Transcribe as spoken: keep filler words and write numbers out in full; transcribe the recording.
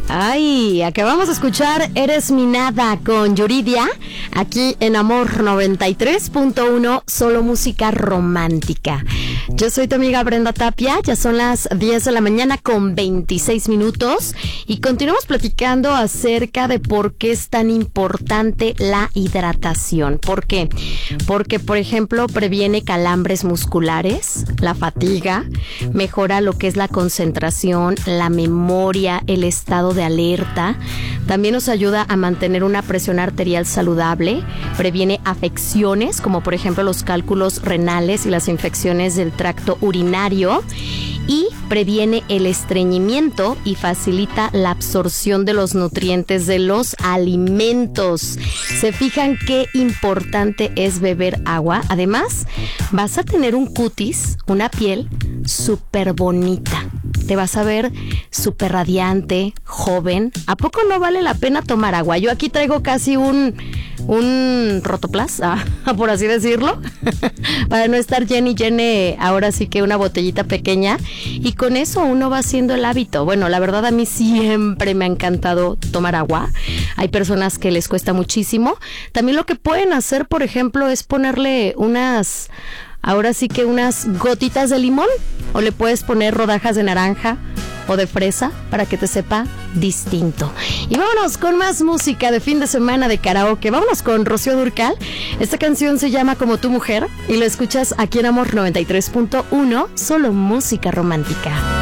Ay, acabamos de escuchar Eres mi nada con Yuridia, aquí en Amor noventa y tres punto uno, solo música romántica. Yo soy tu amiga Brenda Tapia, ya son las diez de la mañana con veintiséis minutos y continuamos platicando acerca de por qué es tan importante la hidratación. ¿Por qué? Porque, por ejemplo, previene calambres musculares, la fatiga, mejora lo que es la concentración, la memoria, el estado de alerta. También nos ayuda a mantener una presión arterial saludable, previene afecciones como por ejemplo los cálculos renales y las infecciones del tracto urinario y previene el estreñimiento y facilita la absorción de los nutrientes de los alimentos. ¿Se fijan qué importante es beber agua? Además, vas a tener un cutis, una piel súper bonita. Te vas a ver súper radiante, joven. ¿A poco no vale la pena tomar agua? Yo aquí traigo casi un, un rotoplas, ah, por así decirlo, para no estar llene y llene, ahora sí que una botellita pequeña. Y con eso uno va haciendo el hábito. Bueno, la verdad a mí siempre me ha encantado tomar agua. Hay personas que les cuesta muchísimo. También lo que pueden hacer, por ejemplo, es ponerle unas... Ahora sí que unas gotitas de limón, o le puedes poner rodajas de naranja o de fresa para que te sepa distinto. Y vámonos con más música de fin de semana de karaoke. Vámonos con Rocío Dúrcal. Esta canción se llama Como tu mujer y lo escuchas aquí en Amor noventa y tres punto uno, solo música romántica.